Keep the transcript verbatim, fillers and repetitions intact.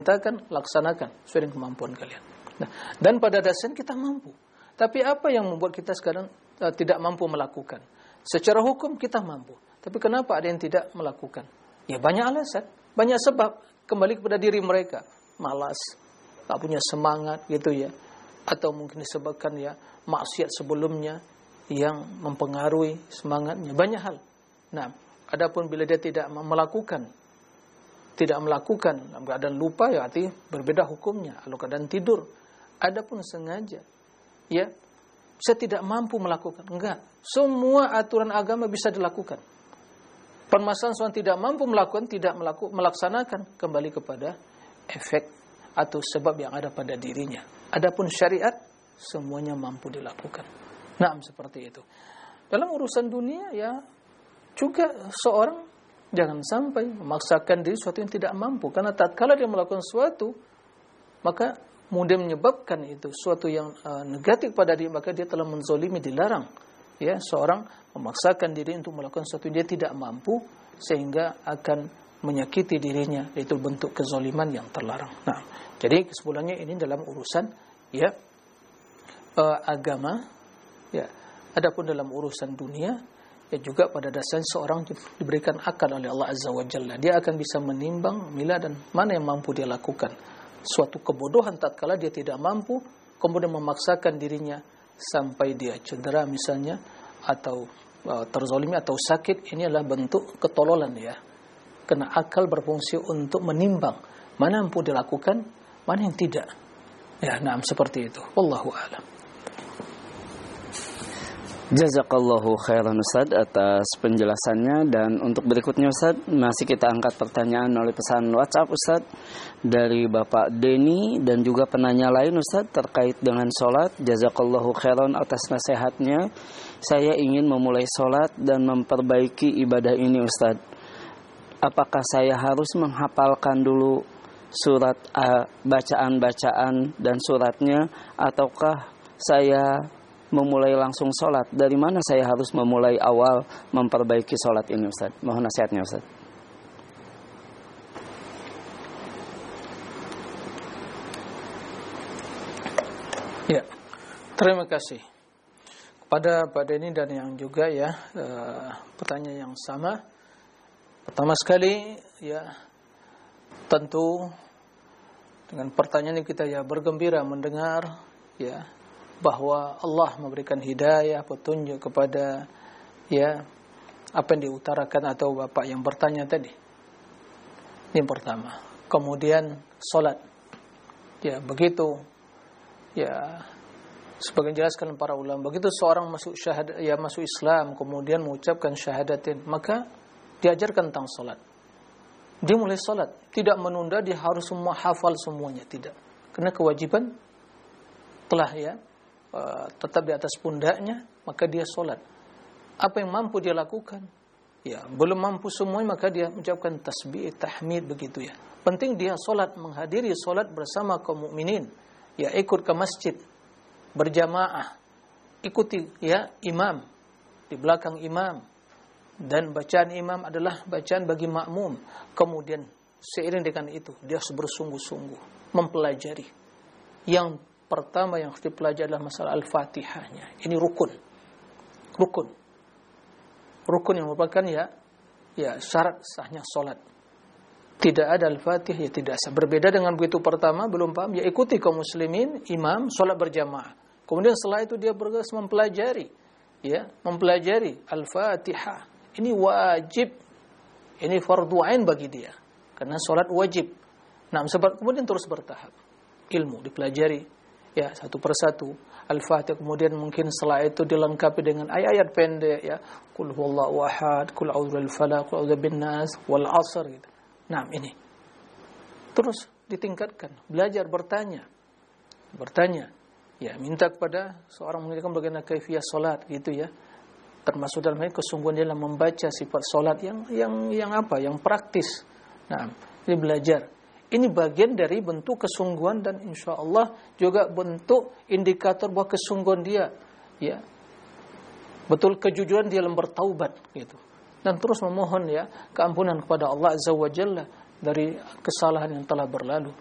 perintahkan, laksanakan sesuai dengan kemampuan kalian. Nah, dan pada dasarnya kita mampu. Tapi apa yang membuat kita sekarang uh, tidak mampu melakukan? Secara hukum kita mampu. Tapi kenapa ada yang tidak melakukan? Ya banyak alasan, banyak sebab. Kembali kepada diri mereka. Malas, tak punya semangat gitu ya. Atau mungkin disebabkan ya maksiat sebelumnya yang mempengaruhi semangatnya. Banyak hal. Nah, adapun bila dia tidak melakukan, tidak melakukan dalam keadaan lupa, ya arti berbeda hukumnya. Kalau keadaan tidur, adapun sengaja, ya saya tidak mampu melakukan. Enggak, semua aturan agama bisa dilakukan. Permasalahan seorang tidak mampu melakukan, tidak melaku, melaksanakan, kembali kepada efek atau sebab yang ada pada dirinya. Adapun syariat, semuanya mampu dilakukan. Nah, seperti itu. Dalam urusan dunia, ya juga seorang jangan sampai memaksakan diri sesuatu yang tidak mampu. Karena tatkala dia melakukan sesuatu, maka kemudian menyebabkan itu sesuatu yang uh, negatif pada diri, maka dia telah menzolimi, dilarang. Ya, seorang memaksakan diri untuk melakukan sesuatu yang dia tidak mampu, sehingga akan menyakiti dirinya, yaitu bentuk kezoliman yang terlarang. Nah, jadi kesimpulannya ini dalam urusan ya uh, agama, ya. Adapun dalam urusan dunia, ya juga pada dasarnya seorang diberikan akal oleh Allah Azza wa Jalla. Dia akan bisa menimbang, memilah dan mana yang mampu dia lakukan. Suatu kebodohan tatkala dia tidak mampu, kemudian memaksakan dirinya sampai dia cedera misalnya, atau uh, terzalimi atau sakit, ini adalah bentuk ketololan ya. Karena akal berfungsi untuk menimbang mana yang mampu dilakukan, mana yang tidak. Ya, nah seperti itu. Wallahu a'lam. Jazakallahu khairan Ustaz atas penjelasannya. Dan untuk berikutnya Ustaz, masih kita angkat pertanyaan oleh pesan WhatsApp Ustaz dari Bapak Denny dan juga penanya lain Ustaz terkait dengan sholat. Jazakallahu khairan atas nasihatnya. Saya ingin memulai sholat dan memperbaiki ibadah ini Ustaz. Apakah saya harus menghafalkan dulu surat uh, bacaan-bacaan dan suratnya, ataukah saya memulai langsung sholat? Dari mana saya harus memulai awal memperbaiki sholat ini Ustaz? Mohon nasihatnya Ustaz. Ya, terima kasih kepada Pak Denny dan yang juga ya uh, pertanyaan yang sama. Pertama sekali ya tentu dengan pertanyaan ini kita ya bergembira mendengar ya bahwa Allah memberikan hidayah, petunjuk kepada ya apa yang diutarakan atau Bapak yang bertanya tadi. Ini yang pertama. Kemudian salat. Ya, begitu ya sebagian jelaskan para ulama, begitu seorang masuk syahadat ya masuk Islam kemudian mengucapkan syahadatin, maka diajarkan tentang salat. Dia mulai salat, tidak menunda, dia harus semua hafal semuanya, tidak. Karena kewajiban telah ya Uh, tetap di atas pundaknya, maka dia solat. Apa yang mampu dia lakukan? Ya, belum mampu semuanya, maka dia mengucapkan tasbih, tahmid, begitu ya. Penting dia solat, menghadiri solat bersama kaum mukminin. Ya, ikut ke masjid berjamaah, ikuti ya imam, di belakang imam, dan bacaan imam adalah bacaan bagi makmum. Kemudian seiring dengan itu dia harus bersungguh-sungguh mempelajari. Yang pertama yang harus dipelajari adalah masalah Al-Fatihahnya. Ini rukun. Rukun. Rukun yang merupakan ya ya syarat sahnya salat. Tidak ada Al-Fatihah ya tidak sah. Berbeda dengan begitu pertama belum paham, ya ikuti kaum muslimin, imam salat berjamaah. Kemudian setelah itu dia bergegas mempelajari ya, mempelajari Al-Fatihah. Ini wajib. Ini fardu ain bagi dia. Karena salat wajib. Nah, kemudian terus bertahap. Ilmu dipelajari ya satu persatu Al-Fatihah, kemudian mungkin setelah itu dilengkapi dengan ayat-ayat pendek ya, qul huwallahu ahad, qul a'udzu birabbil falaq, qul a'udzu binnas, wal 'ashr gitu. Nah, ini terus ditingkatkan, belajar bertanya. Bertanya ya, minta kepada seorang mengajarkan bagaimana kaifiyah salat gitu ya. Termasuk dalam hal kesungguhan dalam membaca sifat salat yang yang yang apa? Yang praktis. Nah, ini belajar. Ini bagian dari bentuk kesungguhan dan insya Allah juga bentuk indikator bahwa kesungguhan dia, ya, betul kejujuran dia dalam bertaubat, gitu. Dan terus memohon ya keampunan kepada Allah Azza wa Jalla dari kesalahan yang telah berlalu.